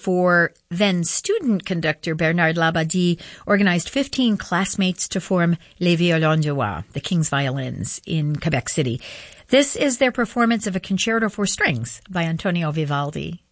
for then student conductor Bernard Labadie organized 15 classmates to form Les Violons du Roi, the King's Violins, in Quebec City. This is their performance of a concerto for strings by Antonio Vivaldi.